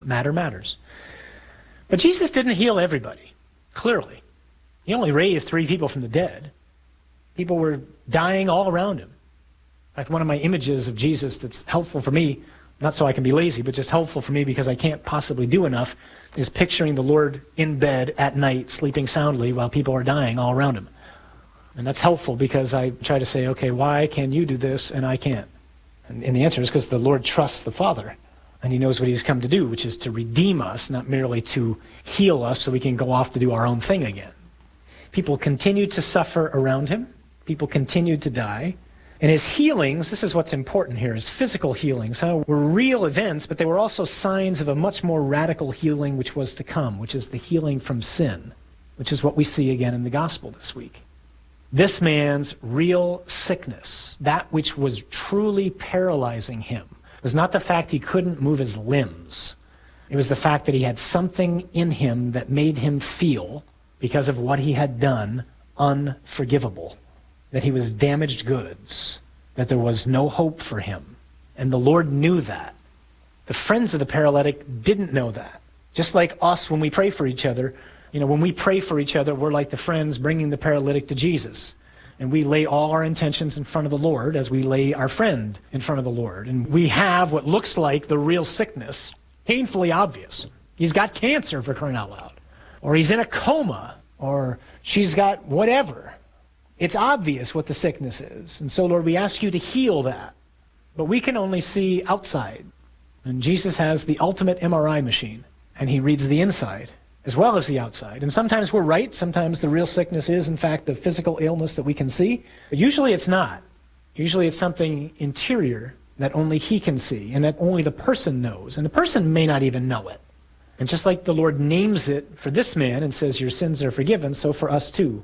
Matter matters. But Jesus didn't heal everybody, clearly. He only raised 3 people from the dead. People were dying all around him. In fact, one of my images of Jesus that's helpful for me, not so I can be lazy, but just helpful for me because I can't possibly do enough, is picturing the Lord in bed at night, sleeping soundly while people are dying all around him. And that's helpful because I try to say, okay, why can you do this and I can't? And the answer is because the Lord trusts the Father. And he knows what he's come to do, which is to redeem us, not merely to heal us so we can go off to do our own thing again. People continued to suffer around him. People continued to die. And his healings, this is what's important here, his physical healings, were real events, but they were also signs of a much more radical healing which was to come, which is the healing from sin, which is what we see again in the gospel this week. This man's real sickness, that which was truly paralyzing him, was not the fact he couldn't move his limbs. It was the fact that he had something in him that made him feel, because of what he had done, unforgivable. That he was damaged goods, that there was no hope for him. And the Lord knew that. The friends of the paralytic didn't know that. Just like us when we pray for each other, when we pray for each other, we're like the friends bringing the paralytic to Jesus. And we lay all our intentions in front of the Lord as we lay our friend in front of the Lord. And we have what looks like the real sickness, painfully obvious. He's got cancer, for crying out loud. Or he's in a coma, or she's got whatever. It's obvious what the sickness is. And so, Lord, we ask you to heal that. But we can only see outside. And Jesus has the ultimate MRI machine. And he reads the inside as well as the outside. And sometimes we're right. Sometimes the real sickness is, in fact, the physical illness that we can see. But usually it's not. Usually it's something interior that only he can see and that only the person knows. And the person may not even know it. And just like the Lord names it for this man and says, your sins are forgiven, so for us too.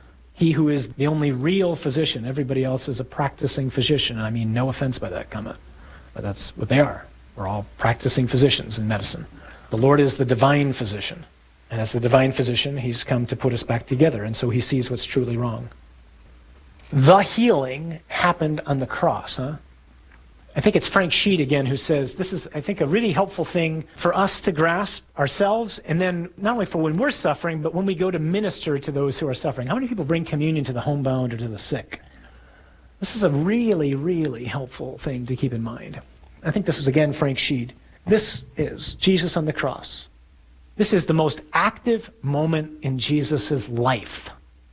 He who is the only real physician, everybody else is a practicing physician. I mean, no offense by that comment, but that's what they are. We're all practicing physicians in medicine. The Lord is the divine physician. And as the divine physician, he's come to put us back together. And so he sees what's truly wrong. The healing happened on the cross, I think it's Frank Sheed again who says this is, I think, a really helpful thing for us to grasp ourselves, and then not only for when we're suffering, but when we go to minister to those who are suffering. How many people bring communion to the homebound or to the sick? This is a really, really helpful thing to keep in mind. I think this is, again, Frank Sheed. This is Jesus on the cross. This is the most active moment in Jesus' life.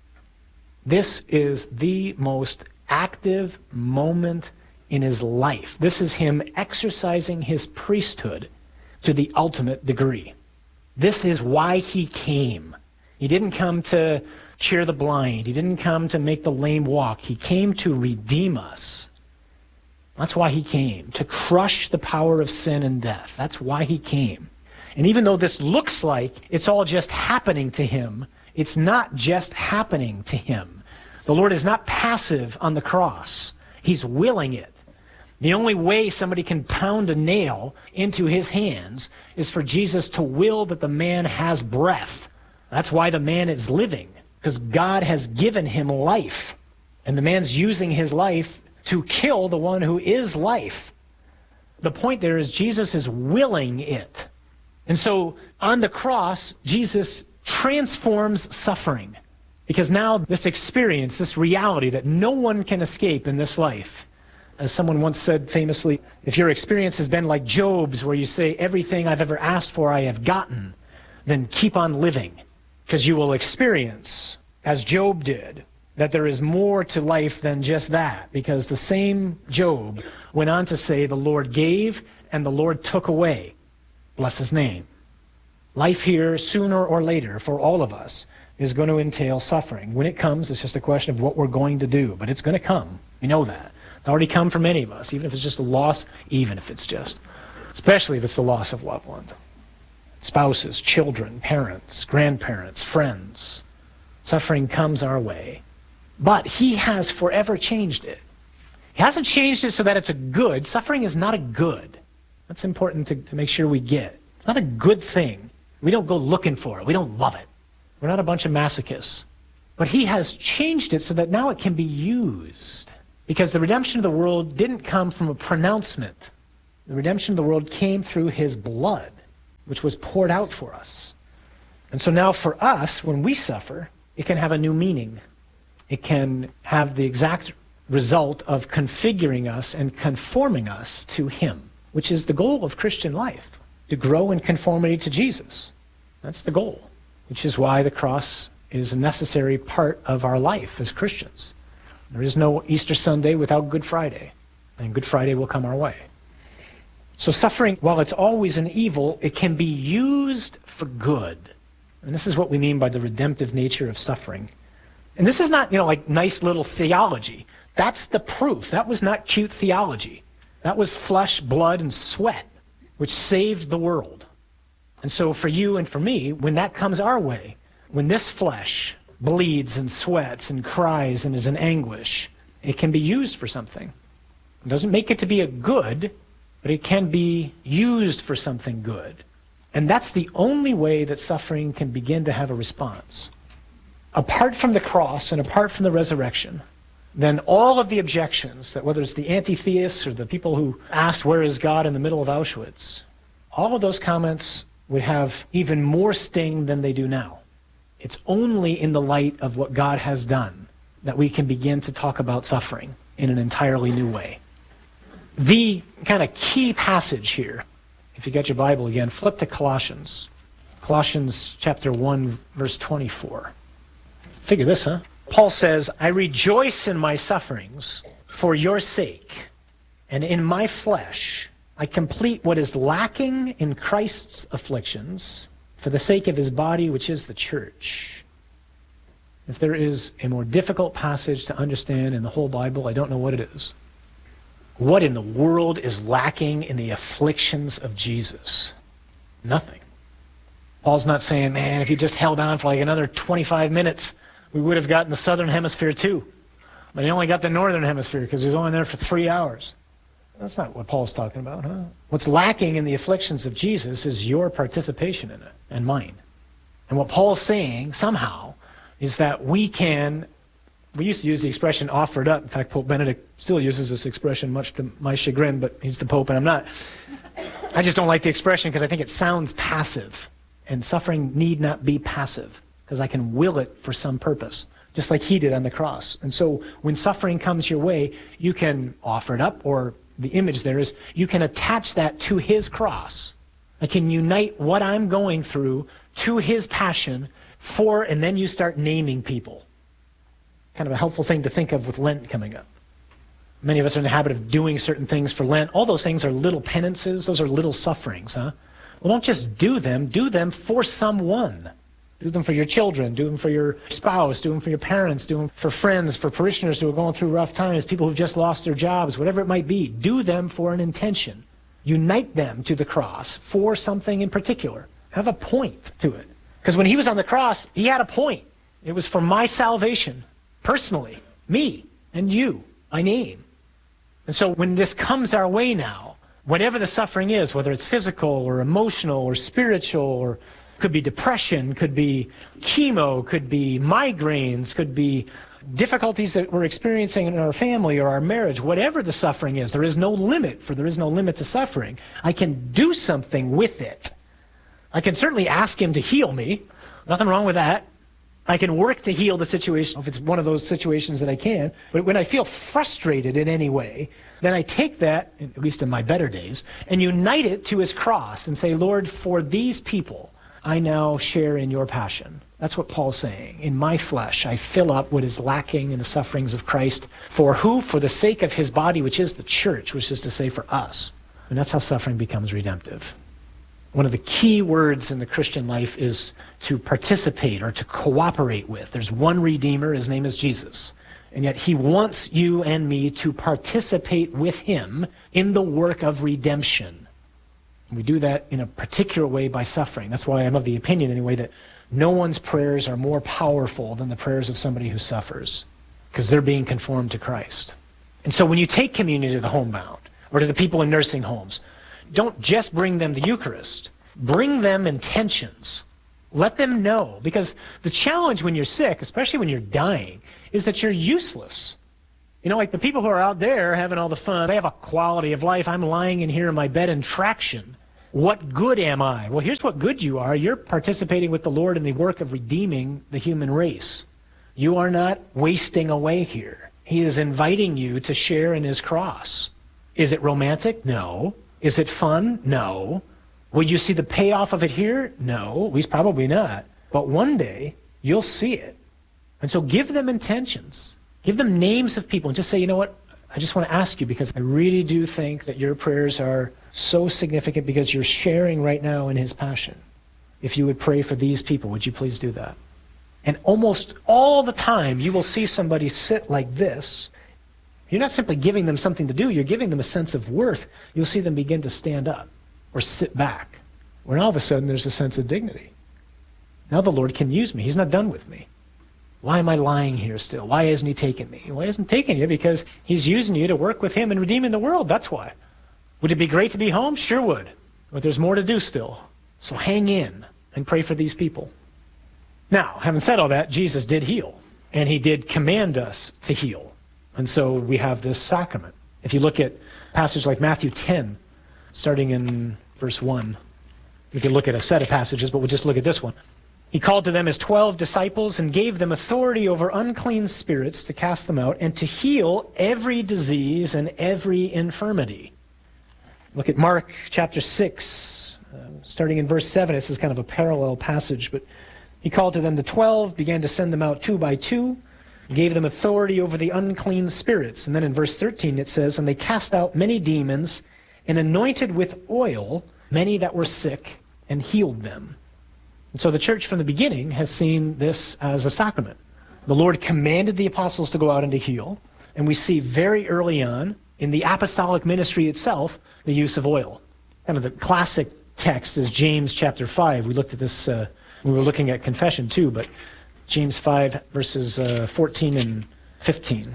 This is the most active moment in his life. This is him exercising his priesthood to the ultimate degree. This is why he came. He didn't come to cure the blind. He didn't come to make the lame walk. He came to redeem us. That's why he came, to crush the power of sin and death. That's why he came. And even though this looks like it's all just happening to him, it's not just happening to him. The Lord is not passive on the cross. He's willing it. The only way somebody can pound a nail into his hands is for Jesus to will that the man has breath. That's why the man is living, because God has given him life. And the man's using his life to kill the one who is life. The point there is Jesus is willing it. And so on the cross, Jesus transforms suffering. Because now this experience, this reality that no one can escape in this life, as someone once said famously, if your experience has been like Job's, where you say, everything I've ever asked for I have gotten, then keep on living. Because you will experience, as Job did, that there is more to life than just that. Because the same Job went on to say, the Lord gave and the Lord took away. Bless his name. Life here, sooner or later, for all of us, is going to entail suffering. When it comes, it's just a question of what we're going to do. But it's going to come. We know that. It's already come for many of us, even if it's just a loss, especially if it's the loss of loved ones. Spouses, children, parents, grandparents, friends. Suffering comes our way. But he has forever changed it. He hasn't changed it so that it's a good. Suffering is not a good. That's important to make sure we get. It's not a good thing. We don't go looking for it. We don't love it. We're not a bunch of masochists. But he has changed it so that now it can be used. Because the redemption of the world didn't come from a pronouncement. The redemption of the world came through his blood. which was poured out for us. And so now for us, when we suffer, it can have a new meaning. It can have the exact result of configuring us and conforming us to him, which is the goal of Christian life, to grow in conformity to Jesus. That's the goal, which is why the cross is a necessary part of our life as Christians. There is no Easter Sunday without Good Friday, and Good Friday will come our way. So suffering, while it's always an evil, it can be used for good. And this is what we mean by the redemptive nature of suffering. And this is not, like nice little theology. That's the proof. That was not cute theology. That was flesh, blood, and sweat, which saved the world. And so for you and for me, when that comes our way, when this flesh bleeds and sweats and cries and is in anguish, it can be used for something. It doesn't make it to be a good, but it can be used for something good. And that's the only way that suffering can begin to have a response. Apart from the cross and apart from the resurrection, then all of the objections, that whether it's the anti-theists or the people who asked, where is God in the middle of Auschwitz, all of those comments would have even more sting than they do now. It's only in the light of what God has done that we can begin to talk about suffering in an entirely new way. The kind of key passage here, if you got your Bible again, flip to Colossians. Colossians chapter 1, verse 24. Figure this, huh? Paul says, I rejoice in my sufferings for your sake, and in my flesh I complete what is lacking in Christ's afflictions for the sake of his body, which is the church. If there is a more difficult passage to understand in the whole Bible, I don't know what it is. What in the world is lacking in the afflictions of Jesus? Nothing. Paul's not saying, man, if you just held on for like another 25 minutes, we would have gotten the southern hemisphere too. But he only got the northern hemisphere because he was only there for 3 hours. That's not what Paul's talking about, huh? What's lacking in the afflictions of Jesus is your participation in it and mine. And what Paul's saying somehow is that we used to use the expression offered up. In fact, Pope Benedict still uses this expression, much to my chagrin, but he's the Pope and I'm not. I just don't like the expression because I think it sounds passive. And suffering need not be passive because I can will it for some purpose, just like he did on the cross. And so when suffering comes your way, you can offer it up, or the image there is you can attach that to his cross. I can unite what I'm going through to his passion and then you start naming people. Kind of a helpful thing to think of with Lent coming up. Many of us are in the habit of doing certain things for Lent. All those things are little penances. Those are little sufferings, huh? Well, don't just do them for someone. Do them for your children, do them for your spouse, do them for your parents, do them for friends, for parishioners who are going through rough times, people who've just lost their jobs, whatever it might be. Do them for an intention. Unite them to the cross for something in particular. Have a point to it. Because when he was on the cross, he had a point. It was for my salvation, personally, me and you, by name. And so when this comes our way now, whatever the suffering is, whether it's physical or emotional or spiritual, or could be depression, could be chemo, could be migraines, could be difficulties that we're experiencing in our family or our marriage, whatever the suffering is, there is no limit, for there is no limit to suffering. I can do something with it. I can certainly ask him to heal me. Nothing wrong with that. I can work to heal the situation if it's one of those situations that I can. But when I feel frustrated in any way, then I take that, at least in my better days, and unite it to his cross and say, Lord, for these people, I now share in your passion. That's what Paul's saying. In my flesh, I fill up what is lacking in the sufferings of Christ. For who? For the sake of his body, which is the church, which is to say for us. And that's how suffering becomes redemptive. One of the key words in the Christian life is to participate or to cooperate with. There's one Redeemer, his name is Jesus. And yet he wants you and me to participate with him in the work of redemption. We do that in a particular way by suffering. That's why I'm of the opinion anyway that no one's prayers are more powerful than the prayers of somebody who suffers, because they're being conformed to Christ. And so when you take communion to the homebound or to the people in nursing homes, don't just bring them the Eucharist. Bring them intentions. Let them know, because the challenge when you're sick, especially when you're dying, is that you're useless. You know, like the people who are out there having all the fun, they have a quality of life. I'm lying in here in my bed in traction. What good am I? Well, here's what good you are. You're participating with the Lord in the work of redeeming the human race. You are not wasting away here. He is inviting you to share in his cross. Is it romantic? No. Is it fun? No. Will you see the payoff of it here? No, at least probably not. But one day, you'll see it. And so give them intentions. Give them names of people and just say, you know what? I just want to ask you because I really do think that your prayers are so significant because you're sharing right now in his passion. If you would pray for these people, would you please do that? And almost all the time, you will see somebody sit like this. You're not simply giving them something to do. You're giving them a sense of worth. You'll see them begin to stand up or sit back. When all of a sudden, there's a sense of dignity. Now the Lord can use me. He's not done with me. Why am I lying here still? Why hasn't he taken me? Well, he hasn't taken you because he's using you to work with him and redeeming the world. That's why. Would it be great to be home? Sure would. But there's more to do still. So hang in and pray for these people. Now, having said all that, Jesus did heal. And he did command us to heal. And so we have this sacrament. If you look at a passage like Matthew 10, starting in verse 1, we can look at a set of passages, but we'll just look at this one. He called to them his 12 disciples and gave them authority over unclean spirits to cast them out and to heal every disease and every infirmity. Look at Mark chapter 6, starting in verse 7. This is kind of a parallel passage, but he called to them the 12, began to send them out 2 by 2, gave them authority over the unclean spirits. And then in verse 13 it says, and they cast out many demons and anointed with oil many that were sick and healed them. And so the church from the beginning has seen this as a sacrament. The Lord commanded the apostles to go out and to heal. And we see very early on in the apostolic ministry itself the use of oil. Kind of the classic text is James chapter 5. We looked at this, we were looking at confession too, but James 5 verses 14 and 15.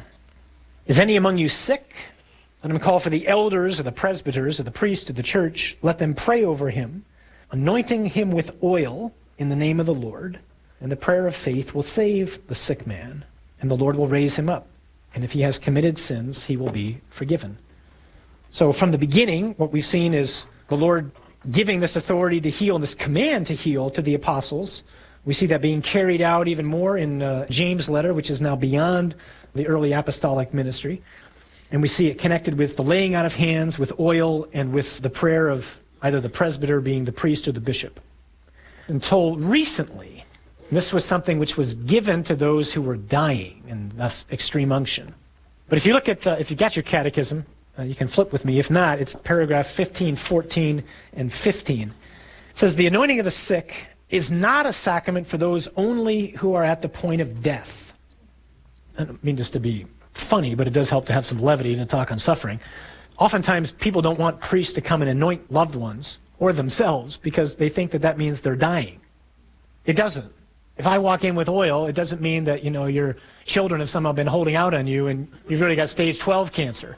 Is any among you sick? Let him call for the elders or the presbyters or the priest of the church. Let them pray over him, anointing him with oil in the name of the Lord, and the prayer of faith will save the sick man, and the Lord will raise him up. And if he has committed sins, he will be forgiven. So from the beginning, what we've seen is the Lord giving this authority to heal and this command to heal to the apostles. We see that being carried out even more in James' letter, which is now beyond the early apostolic ministry. And we see it connected with the laying out of hands, with oil, and with the prayer of either the presbyter being the priest or the bishop. Until recently, this was something which was given to those who were dying, and thus extreme unction. But if you look at, if you got your catechism, you can flip with me. If not, it's paragraph 15, 14, and 15. It says, the anointing of the sick is not a sacrament for those only who are at the point of death. I don't mean just to be funny, but it does help to have some levity in a talk on suffering. Oftentimes, people don't want priests to come and anoint loved ones or themselves because they think that that means they're dying. It doesn't. If I walk in with oil, it doesn't mean that, your children have somehow been holding out on you and you've really got stage 12 cancer.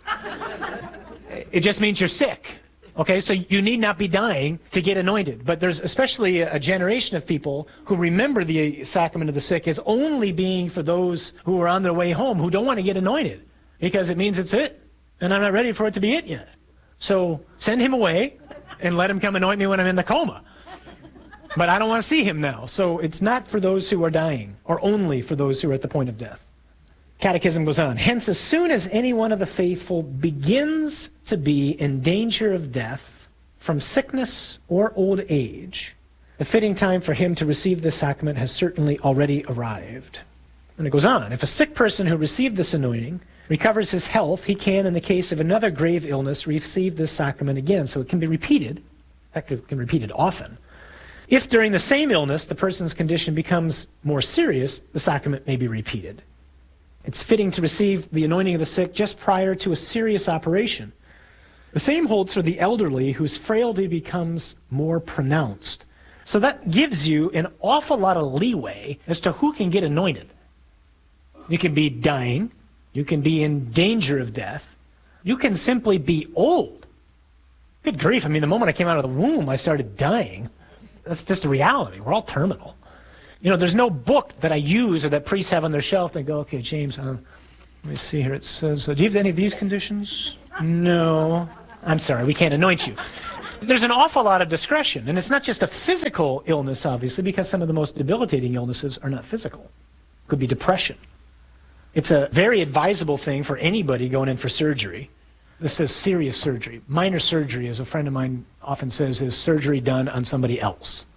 It just means you're sick. Okay, so you need not be dying to get anointed. But there's especially a generation of people who remember the sacrament of the sick as only being for those who are on their way home, who don't want to get anointed because it means it's it. And I'm not ready for it to be it yet. So send him away and let him come anoint me when I'm in the coma. But I don't want to see him now. So it's not for those who are dying, or only for those who are at the point of death. Catechism goes on. Hence, as soon as any one of the faithful begins to be in danger of death from sickness or old age, the fitting time for him to receive this sacrament has certainly already arrived. And it goes on. If a sick person who received this anointing recovers his health, he can, in the case of another grave illness, receive this sacrament again. So it can be repeated. In fact, it can be repeated often. If during the same illness the person's condition becomes more serious, the sacrament may be repeated. It's fitting to receive the anointing of the sick just prior to a serious operation. The same holds for the elderly whose frailty becomes more pronounced. So that gives you an awful lot of leeway as to who can get anointed. You can be dying. You can be in danger of death. You can simply be old. Good grief. I mean, the moment I came out of the womb, I started dying. That's just a reality. We're all terminal. There's no book that I use or that priests have on their shelf. They go, okay, James, let me see here. It says, do you have any of these conditions? No. I'm sorry, we can't anoint you. There's an awful lot of discretion, and it's not just a physical illness, obviously, because some of the most debilitating illnesses are not physical. It could be depression. It's a very advisable thing for anybody going in for surgery. This is serious surgery. Minor surgery, as a friend of mine often says, is surgery done on somebody else.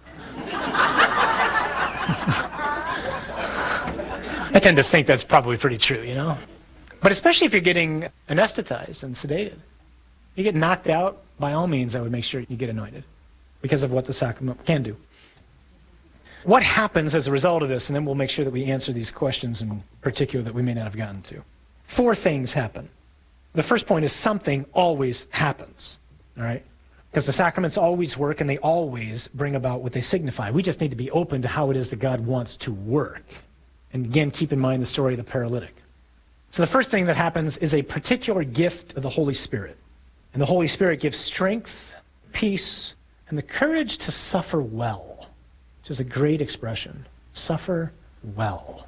I tend to think that's probably pretty true, you know? But especially if you're getting anesthetized and sedated. You get knocked out, by all means, I would make sure you get anointed because of what the sacrament can do. What happens as a result of this? And then we'll make sure that we answer these questions in particular that we may not have gotten to. 4 things happen. The first point is something always happens, all right? Because the sacraments always work and they always bring about what they signify. We just need to be open to how it is that God wants to work. And again, keep in mind the story of the paralytic. So the first thing that happens is a particular gift of the Holy Spirit. And the Holy Spirit gives strength, peace, and the courage to suffer well, which is a great expression. Suffer well.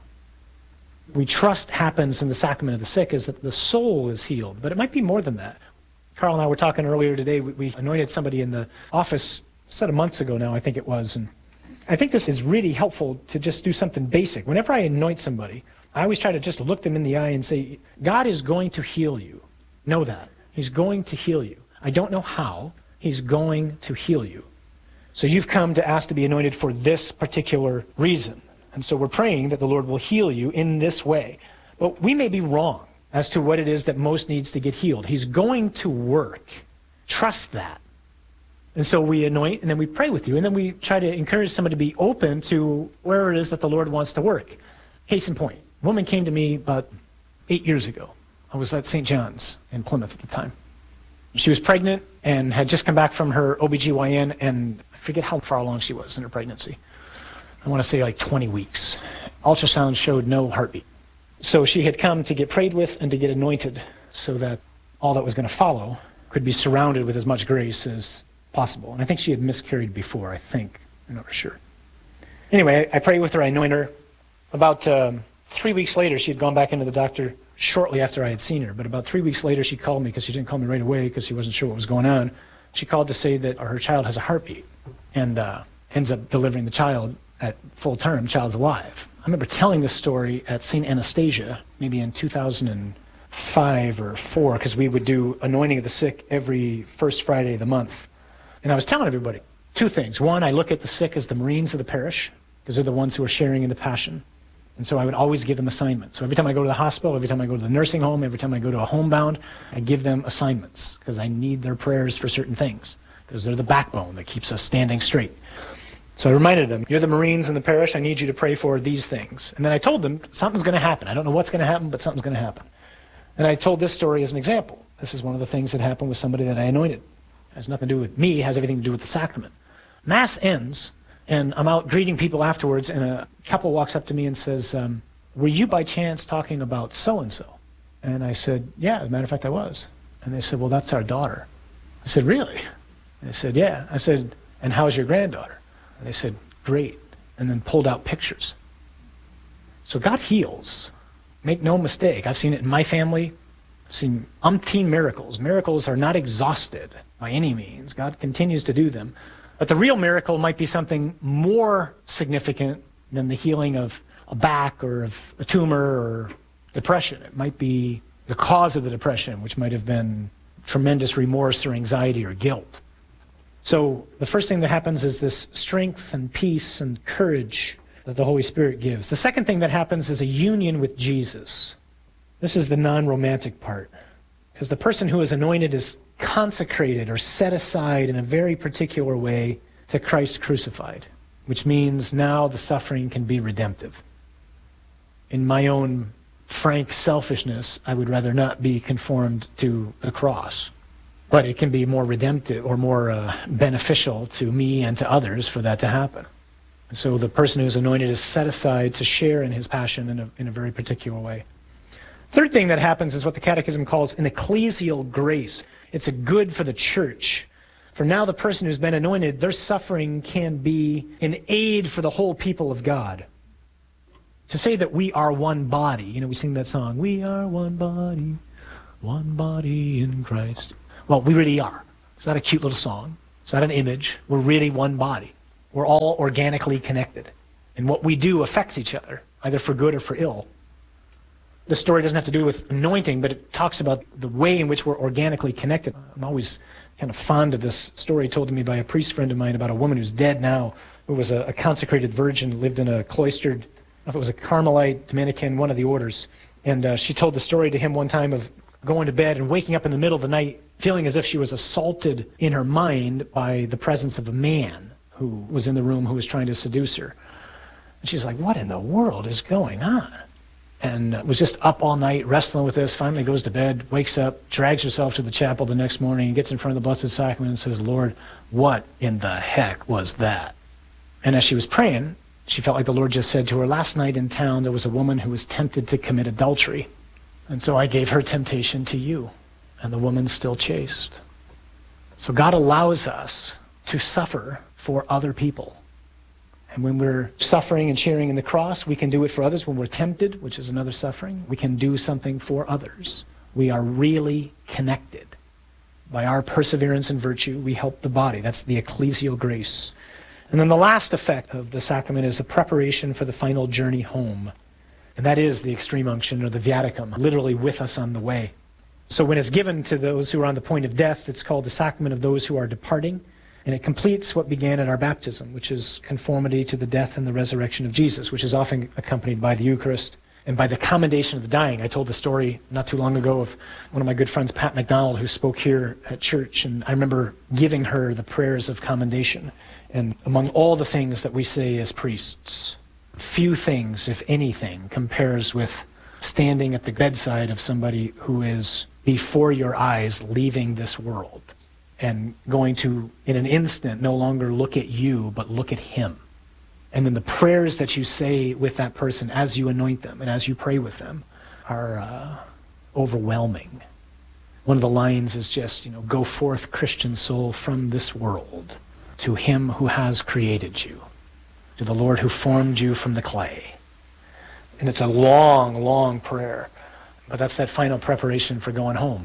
We trust happens in the sacrament of the sick is that the soul is healed, but it might be more than that. Carl and I were talking earlier today. We anointed somebody in the office a set of months ago now, I think it was. And I think this is really helpful to just do something basic. Whenever I anoint somebody, I always try to just look them in the eye and say, God is going to heal you. Know that. He's going to heal you. I don't know how. He's going to heal you. So you've come to ask to be anointed for this particular reason. And so we're praying that the Lord will heal you in this way. But we may be wrong as to what it is that most needs to get healed. He's going to work. Trust that. And so we anoint and then we pray with you. And then we try to encourage somebody to be open to where it is that the Lord wants to work. Case in point, a woman came to me about 8 years ago. I was at St. John's in Plymouth at the time. She was pregnant and had just come back from her OBGYN, and I forget how far along she was in her pregnancy. I want to say like 20 weeks. Ultrasound showed no heartbeat. So she had come to get prayed with and to get anointed so that all that was going to follow could be surrounded with as much grace as possible. And I think she had miscarried before, I think. I'm not sure. Anyway, I prayed with her, I anointed her. About 3 weeks later, she had gone back into the doctor shortly after I had seen her. But about 3 weeks later, she called me because she didn't call me right away because she wasn't sure what was going on. She called to say that her child has a heartbeat and ends up delivering the child at full term. The child's alive. I remember telling this story at St. Anastasia, maybe in 2005 or 4, because we would do anointing of the sick every first Friday of the month. And I was telling everybody 2 things. One, I look at the sick as the Marines of the parish, because they're the ones who are sharing in the passion. And so I would always give them assignments. So every time I go to the hospital, every time I go to the nursing home, every time I go to a homebound, I give them assignments, because I need their prayers for certain things, because they're the backbone that keeps us standing straight. So I reminded them, you're the Marines in the parish, I need you to pray for these things. And then I told them, something's going to happen. I don't know what's going to happen, but something's going to happen. And I told this story as an example. This is one of the things that happened with somebody that I anointed. It has nothing to do with me, it has everything to do with the sacrament. Mass ends, and I'm out greeting people afterwards, and a couple walks up to me and says, were you by chance talking about so-and-so? And I said, yeah, as a matter of fact, I was. And they said, well, that's our daughter. I said, really? And they said, yeah. I said, and how's your granddaughter? And they said, great. And then pulled out pictures. So God heals. Make no mistake. I've seen it in my family. I've seen umpteen miracles. Miracles are not exhausted by any means. God continues to do them. But the real miracle might be something more significant than the healing of a back or of a tumor or depression. It might be the cause of the depression, which might have been tremendous remorse or anxiety or guilt. So the first thing that happens is this strength and peace and courage that the Holy Spirit gives. The second thing that happens is a union with Jesus. This is the non-romantic part, because the person who is anointed is consecrated or set aside in a very particular way to Christ crucified, which means now the suffering can be redemptive. In my own frank selfishness, I would rather not be conformed to the cross. But it can be more redemptive or more beneficial to me and to others for that to happen. And so the person who's anointed is set aside to share in his passion in a very particular way. Third thing that happens is what the Catechism calls an ecclesial grace. It's a good for the church. For now the person who's been anointed, their suffering can be an aid for the whole people of God. To say that we are one body, we sing that song, we are one body in Christ. Well, we really are. It's not a cute little song. It's not an image. We're really one body. We're all organically connected. And what we do affects each other, either for good or for ill. The story doesn't have to do with anointing, but it talks about the way in which we're organically connected. I'm always kind of fond of this story told to me by a priest friend of mine about a woman who's dead now, who was a consecrated virgin, lived in a cloistered, I don't know if it was a Carmelite, Dominican, one of the orders. And she told the story to him one time of going to bed and waking up in the middle of the night, feeling as if she was assaulted in her mind by the presence of a man who was in the room who was trying to seduce her. And she's like, what in the world is going on? And was just up all night wrestling with this, finally goes to bed, wakes up, drags herself to the chapel the next morning, and gets in front of the Blessed Sacrament and says, Lord, what in the heck was that? And as she was praying, she felt like the Lord just said to her, last night in town there was a woman who was tempted to commit adultery. And so I gave her temptation to you. And the woman's still chaste. So God allows us to suffer for other people. And when we're suffering and sharing in the cross, we can do it for others. When we're tempted, which is another suffering, we can do something for others. We are really connected. By our perseverance and virtue, we help the body. That's the ecclesial grace. And then the last effect of the sacrament is a preparation for the final journey home. And that is the extreme unction, or the viaticum, literally with us on the way. So when it's given to those who are on the point of death, it's called the sacrament of those who are departing. And it completes what began at our baptism, which is conformity to the death and the resurrection of Jesus, which is often accompanied by the Eucharist and by the commendation of the dying. I told the story not too long ago of one of my good friends, Pat McDonald, who spoke here at church. And I remember giving her the prayers of commendation. And among all the things that we say as priests, few things, if anything, compares with standing at the bedside of somebody who is before your eyes leaving this world and going to, in an instant, no longer look at you, but look at him. And then the prayers that you say with that person as you anoint them and as you pray with them are overwhelming. One of the lines is just, go forth, Christian soul, from this world to him who has created you, to the Lord who formed you from the clay. And it's a long, long prayer. But that's that final preparation for going home.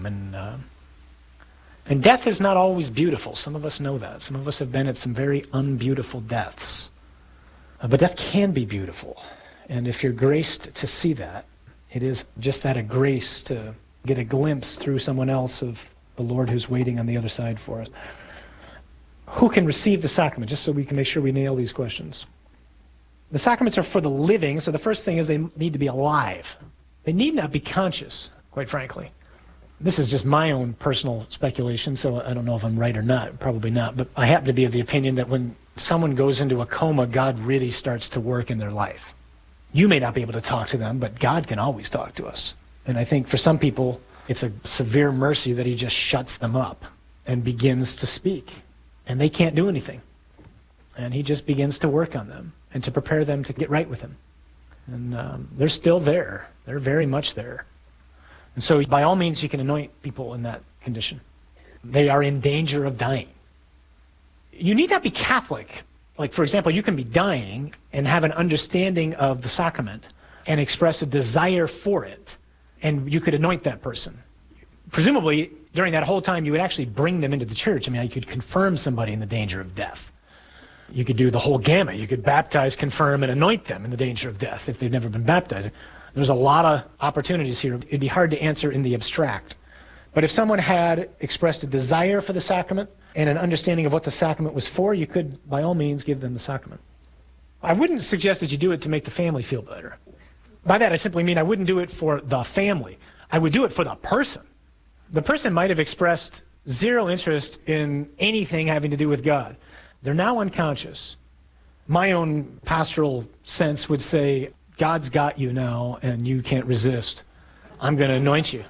And death is not always beautiful. Some of us know that. Some of us have been at some very unbeautiful deaths. But death can be beautiful. And if you're graced to see that, it is just that, a grace to get a glimpse through someone else of the Lord who's waiting on the other side for us. Who can receive the sacrament? Just so we can make sure we nail these questions. The sacraments are for the living, so the first thing is they need to be alive. They need not be conscious, quite frankly. This is just my own personal speculation, so I don't know if I'm right or not, probably not, but I happen to be of the opinion that when someone goes into a coma, God really starts to work in their life. You may not be able to talk to them, but God can always talk to us. And I think for some people, it's a severe mercy that he just shuts them up and begins to speak. And they can't do anything. And he just begins to work on them and to prepare them to get right with him. And they're still there. They're very much there. And so by all means, you can anoint people in that condition. They are in danger of dying. You need not be Catholic. Like, for example, you can be dying and have an understanding of the sacrament and express a desire for it, and you could anoint that person. Presumably, during that whole time, you would actually bring them into the church. I mean, you could confirm somebody in the danger of death. You could do the whole gamut. You could baptize, confirm, and anoint them in the danger of death if they've never been baptized. There's a lot of opportunities here. It'd be hard to answer in the abstract. But if someone had expressed a desire for the sacrament and an understanding of what the sacrament was for, you could, by all means, give them the sacrament. I wouldn't suggest that you do it to make the family feel better. By that, I simply mean I wouldn't do it for the family. I would do it for the person. The person might have expressed zero interest in anything having to do with God. They're now unconscious. My own pastoral sense would say, God's got you now, and you can't resist. I'm going to anoint you.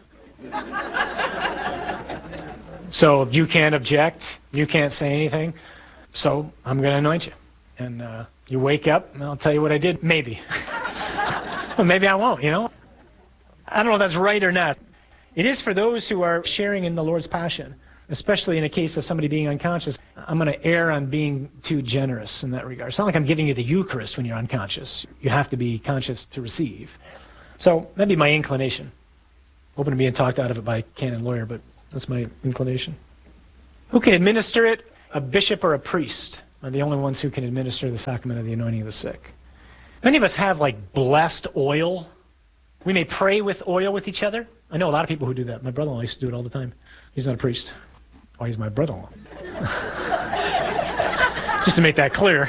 So you can't object. You can't say anything. So I'm going to anoint you. And you wake up, and I'll tell you what I did. Maybe. Well, maybe I won't, I don't know if that's right or not. It is for those who are sharing in the Lord's Passion, especially in a case of somebody being unconscious. I'm going to err on being too generous in that regard. It's not like I'm giving you the Eucharist when you're unconscious. You have to be conscious to receive. So that'd be my inclination. Open to being talked out of it by a canon lawyer, but that's my inclination. Who can administer it? a bishop or a priest are the only ones who can administer the sacrament of the anointing of the sick. Many of us have like blessed oil. We may pray with oil with each other. I know a lot of people who do that. My brother-in-law used to do it all the time. He's not a priest. Oh, he's my brother-in-law. Just to make that clear.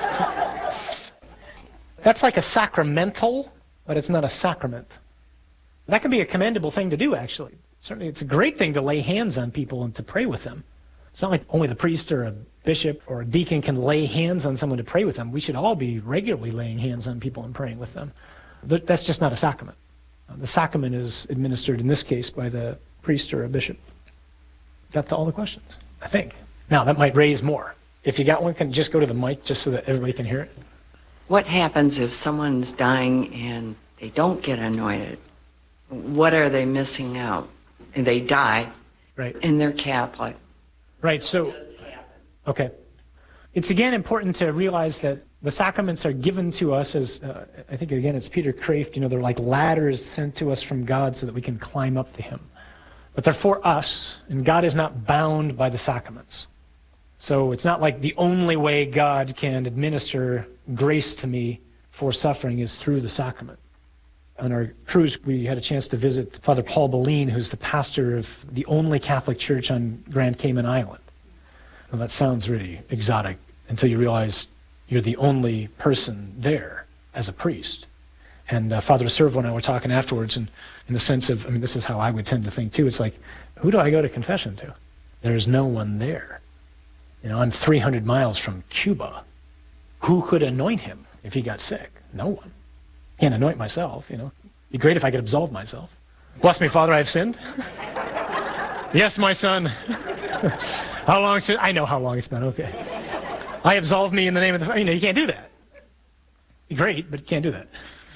That's like a sacramental, but it's not a sacrament. That can be a commendable thing to do, actually. Certainly it's a great thing to lay hands on people and to pray with them. It's not like only the priest or a bishop or a deacon can lay hands on someone to pray with them. We should all be regularly laying hands on people and praying with them. That's just not a sacrament. The sacrament is administered, in this case, by the priest or a bishop. Got to all the questions, I think. Now, that might raise more. If you got one, can you just go to the mic just so that everybody can hear it? What happens if someone's dying and they don't get anointed? What are they missing out? And they die, right? And they're Catholic. Right, so, okay. It's again important to realize that the sacraments are given to us as, I think again it's Peter Kraft, they're like ladders sent to us from God so that we can climb up to Him. But they're for us, and God is not bound by the sacraments. So it's not like the only way God can administer grace to me for suffering is through the sacrament. On our cruise, we had a chance to visit Father Paul Boline, who's the pastor of the only Catholic church on Grand Cayman Island. Well, that sounds really exotic until you realize you're the only person there as a priest. And Father Servo and I were talking afterwards, and in the sense of, this is how I would tend to think too. It's like, who do I go to confession to? There's no one there. I'm 300 miles from Cuba. Who could anoint him if he got sick? No one. Can't anoint myself, It'd be great if I could absolve myself. Bless me, Father, I have sinned. Yes, my son. How long since? I know how long it's been, okay. I absolve me in the name of the... you can't do that. Be great, but you can't do that.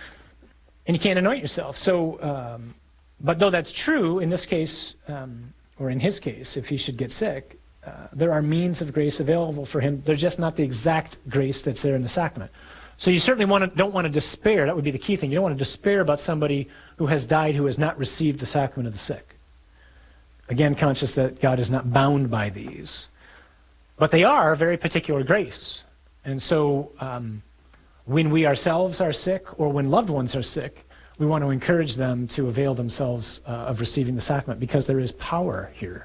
And you can't anoint yourself. So, but though that's true, in this case, or in his case, if he should get sick, there are means of grace available for him. They're just not the exact grace that's there in the sacrament. So you certainly don't want to despair. That would be the key thing. You don't want to despair about somebody who has died who has not received the sacrament of the sick. Again, conscious that God is not bound by these. But they are a very particular grace. And so when we ourselves are sick or when loved ones are sick, we want to encourage them to avail themselves of receiving the sacrament because there is power here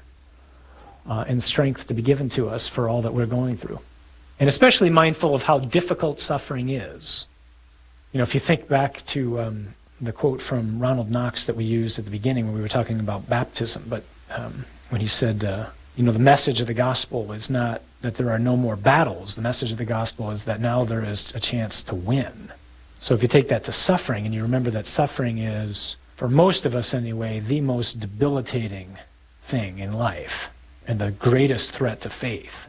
and strength to be given to us for all that we're going through. And especially mindful of how difficult suffering is. If you think back to the quote from Ronald Knox that we used at the beginning when we were talking about baptism, but when he said, the message of the gospel is not that there are no more battles. The message of the gospel is that now there is a chance to win. So if you take that to suffering, and you remember that suffering is, for most of us anyway, the most debilitating thing in life and the greatest threat to faith.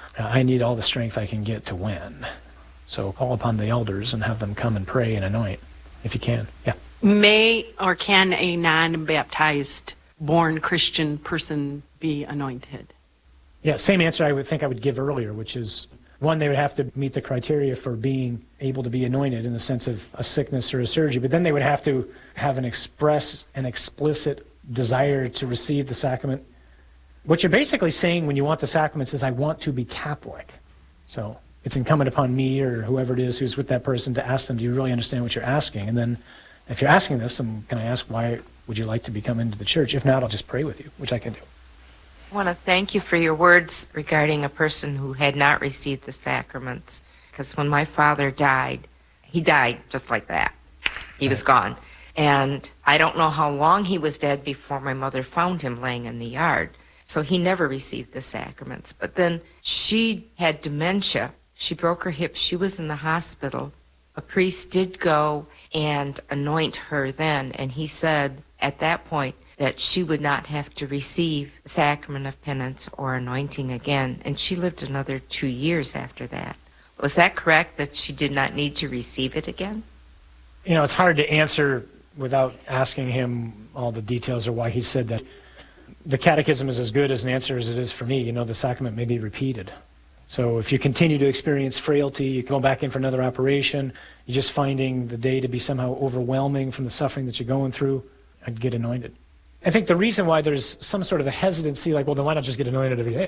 I need all the strength I can get to win. So call upon the elders and have them come and pray and anoint, if you can. Yeah. May or can a non-baptized, born Christian person be anointed? Yeah, same answer I would think I would give earlier, which is, one, they would have to meet the criteria for being able to be anointed in the sense of a sickness or a surgery, but then they would have to have an express and explicit desire to receive the sacrament. What you're basically saying when you want the sacraments is, I want to be Catholic. So it's incumbent upon me or whoever it is who's with that person to ask them, do you really understand what you're asking? And then if you're asking this, then can I ask, why would you like to become into the church? If not, I'll just pray with you, which I can do. I want to thank you for your words regarding a person who had not received the sacraments. Because when my father died, he died just like that. He was gone. And I don't know how long he was dead before my mother found him laying in the yard. So he never received the sacraments. But then she had dementia. She broke her hip. She was in the hospital. A priest did go and anoint her then, and he said at that point that she would not have to receive the sacrament of penance or anointing again, and she lived another 2 years after that. Was that correct, that she did not need to receive it again? It's hard to answer without asking him all the details or why he said that. The catechism is as good as an answer as it is for me. The sacrament may be repeated. So if you continue to experience frailty, you go back in for another operation, you're just finding the day to be somehow overwhelming from the suffering that you're going through, I'd get anointed. I think the reason why there's some sort of a hesitancy, like, well, then why not just get anointed every day?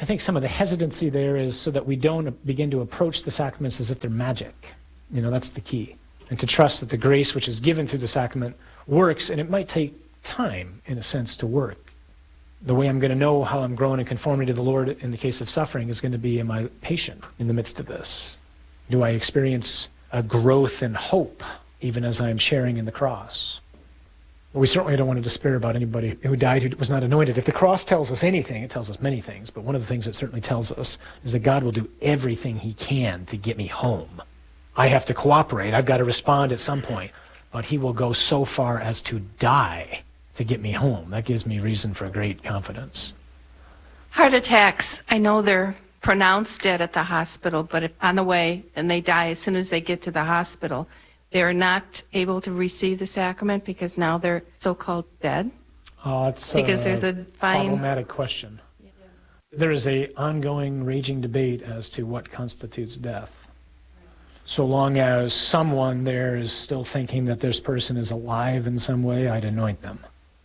I think some of the hesitancy there is so that we don't begin to approach the sacraments as if they're magic. That's the key. And to trust that the grace which is given through the sacrament works, and it might take time, in a sense, to work. The way I'm going to know how I'm growing in conformity to the Lord in the case of suffering is going to be, am I patient in the midst of this? Do I experience a growth in hope, even as I'm sharing in the cross? We certainly don't want to despair about anybody who died who was not anointed. If the cross tells us anything, it tells us many things, but one of the things it certainly tells us is that God will do everything he can to get me home. I have to cooperate. I've got to respond at some point, but he will go so far as to die to get me home. That gives me reason for great confidence. Heart attacks, I know they're pronounced dead at the hospital, but if on the way and they die as soon as they get to the hospital, they're not able to receive the sacrament because now they're so-called dead? It's because there's a fine problematic question. Yes. There is an ongoing, raging debate as to what constitutes death. So long as someone there is still thinking that this person is alive in some way, I'd anoint them.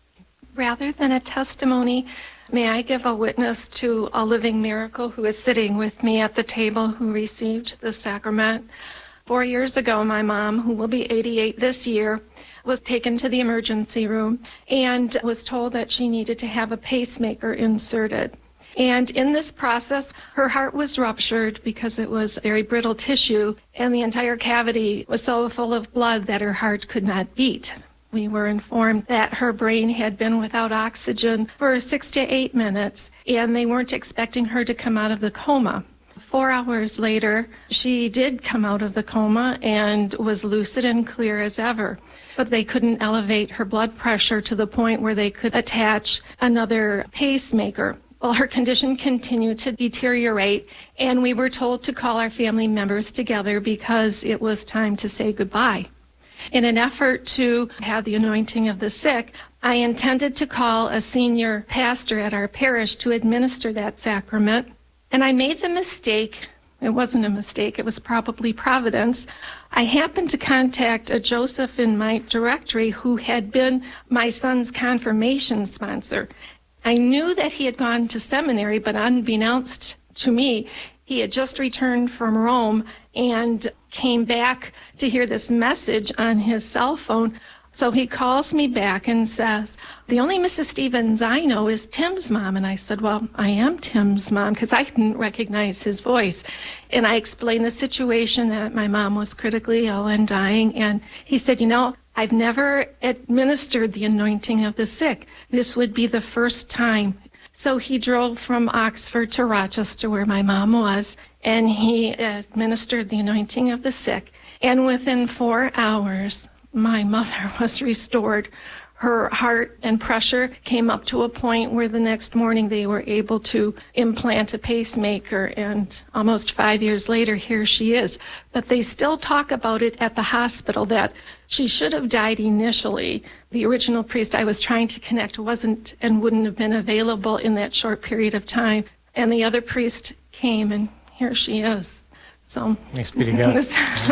Rather than a testimony, may I give a witness to a living miracle who is sitting with me at the table who received the sacrament? 4 years ago, my mom, who will be 88 this year, was taken to the emergency room and was told that she needed to have a pacemaker inserted. And in this process, her heart was ruptured because it was very brittle tissue, and the entire cavity was so full of blood that her heart could not beat. We were informed that her brain had been without oxygen for 6 to 8 minutes, and they weren't expecting her to come out of the coma. 4 hours later, she did come out of the coma and was lucid and clear as ever. But they couldn't elevate her blood pressure to the point where they could attach another pacemaker. Well, her condition continued to deteriorate, and we were told to call our family members together because it was time to say goodbye. In an effort to have the anointing of the sick, I intended to call a senior pastor at our parish to administer that sacrament. And I made the mistake, it wasn't a mistake, it was probably providence. I happened to contact a Joseph in my directory who had been my son's confirmation sponsor. I knew that he had gone to seminary, but unbeknownst to me, he had just returned from Rome and came back to hear this message on his cell phone. So he calls me back and says, "The only Mrs. Stevens I know is Tim's mom." And I said, "Well, I am Tim's mom," because I didn't recognize his voice. And I explained the situation, that my mom was critically ill and dying. And he said, "I've never administered the anointing of the sick. This would be the first time." So he drove from Oxford to Rochester, where my mom was, and he administered the anointing of the sick. And within 4 hours, my mother was restored. Her heart and pressure came up to a point where the next morning they were able to implant a pacemaker, and almost 5 years later, here she is. But they still talk about it at the hospital, that she should have died initially. The original priest I was trying to connect wasn't and wouldn't have been available in that short period of time. And the other priest came, and here she is. So thanks be to God.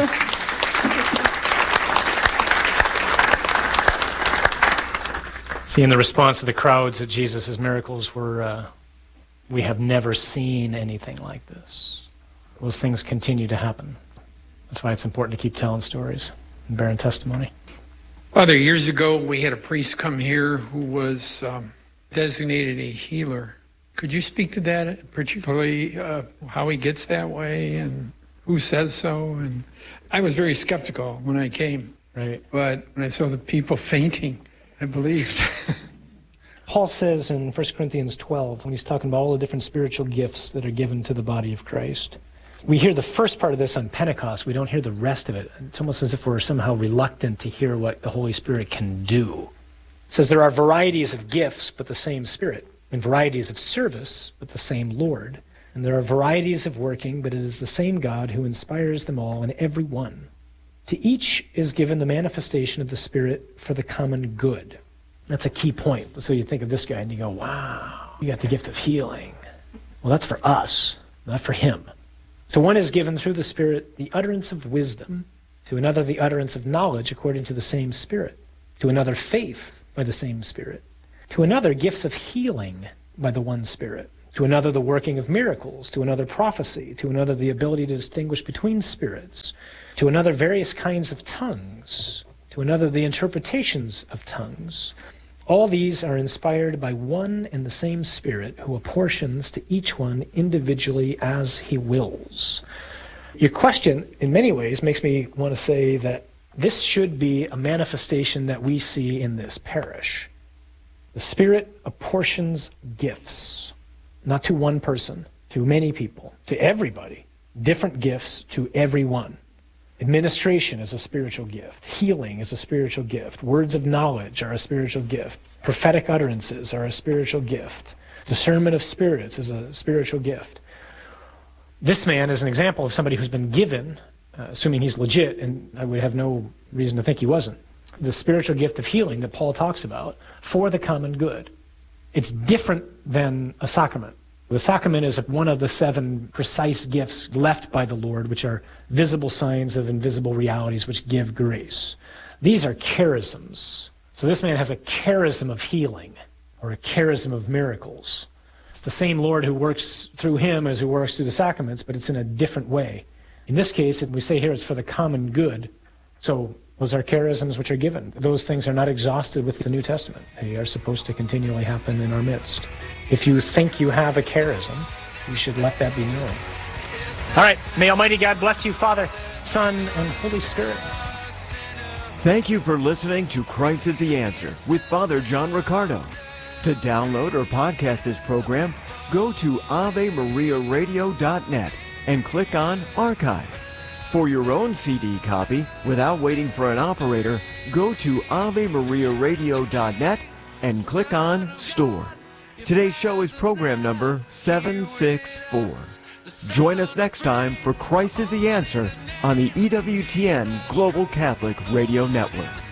See, in the response of the crowds at Jesus' miracles were, "We have never seen anything like this." Those things continue to happen. That's why it's important to keep telling stories and bearing testimony. Father, years ago, we had a priest come here who was designated a healer. Could you speak to that, particularly how he gets that way and who says so? And I was very skeptical when I came. Right. But when I saw the people fainting, I believed. Paul says in 1 Corinthians 12, when he's talking about all the different spiritual gifts that are given to the body of Christ, we hear the first part of this on Pentecost. We don't hear the rest of it. It's almost as if we're somehow reluctant to hear what the Holy Spirit can do. It says there are varieties of gifts, but the same Spirit, and varieties of service, but the same Lord. And there are varieties of working, but it is the same God who inspires them all and every one. To each is given the manifestation of the Spirit for the common good. That's a key point. So you think of this guy and you go, wow, you got the gift of healing. Well, that's for us, not for him. To one is given through the Spirit the utterance of wisdom, to another the utterance of knowledge according to the same Spirit, to another faith by the same Spirit, to another gifts of healing by the one Spirit, to another the working of miracles, to another prophecy, to another the ability to distinguish between spirits, to another various kinds of tongues, to another the interpretations of tongues. All these are inspired by one and the same Spirit, who apportions to each one individually as he wills. Your question, in many ways, makes me want to say that this should be a manifestation that we see in this parish. The Spirit apportions gifts, not to one person, to many people, to everybody, different gifts to everyone. Administration is a spiritual gift. Healing is a spiritual gift. Words of knowledge are a spiritual gift. Prophetic utterances are a spiritual gift. Discernment of spirits is a spiritual gift. This man is an example of somebody who's been given, assuming he's legit, and I would have no reason to think he wasn't, the spiritual gift of healing that Paul talks about for the common good. It's different than a sacrament. The sacrament is one of the 7 precise gifts left by the Lord, which are visible signs of invisible realities which give grace. These are charisms. So this man has a charism of healing, or a charism of miracles. It's the same Lord who works through him as who works through the sacraments, but it's in a different way. In this case, we say here it's for the common good. So those are charisms which are given. Those things are not exhausted with the New Testament. They are supposed to continually happen in our midst. If you think you have a charism, you should let that be known. All right. May Almighty God bless you, Father, Son, and Holy Spirit. Thank you for listening to Christ is the Answer with Father John Riccardo. To download or podcast this program, go to AveMariaRadio.net and click on Archive. For your own CD copy, without waiting for an operator, go to AveMariaRadio.net and click on Store. Today's show is program number 764. Join us next time for Christ is the Answer on the EWTN Global Catholic Radio Network.